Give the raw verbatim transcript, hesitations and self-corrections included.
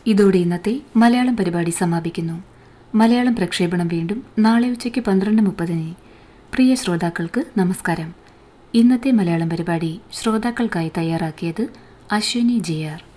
ഇതോടെ ഇന്നത്തെ മലയാളം പരിപാടി സമാപിക്കുന്നു. മലയാളം പ്രക്ഷേപണം വീണ്ടും നാളെ ഉച്ചയ്ക്ക് പന്ത്രണ്ട് മുപ്പതിന്. പ്രിയ ശ്രോതാക്കൾക്ക് നമസ്കാരം. ഇന്നത്തെ മലയാളം പരിപാടി ശ്രോതാക്കൾക്കായി തയ്യാറാക്കിയത് അശ്വിനി ജെ ആർ.